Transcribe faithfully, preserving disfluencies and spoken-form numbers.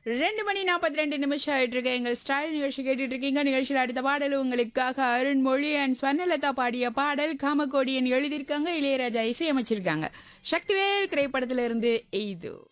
ரெண்டு மணி நாற்பத்தி ரெண்டு நிமிஷம் ஆயிட்டு இருக்கு. எங்கள் ஸ்டைல் நிகழ்ச்சி கேட்டுட்டு இருக்கீங்க. நிகழ்ச்சியில் அடுத்த பாடல் உங்களுக்காக அருண்மொழி அண்ட் ஸ்வர்ணலதா பாடிய பாடல் காமகோடியன் எழுதியிருக்காங்க, இளையராஜா இசையமைச்சிருக்காங்க. சக்திவேல் திரைப்படத்திலிருந்து எய்து